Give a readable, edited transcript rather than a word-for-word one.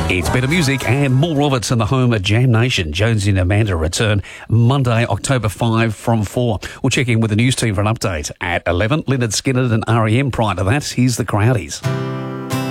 It's better music and more of it's in the home at Jam Nation. Jonesy and Amanda return Monday, October 5 from 4. We'll check in with the news team for an update at 11. Lynyrd Skynyrd and R.E.M. prior to that. Here's the Crowdies.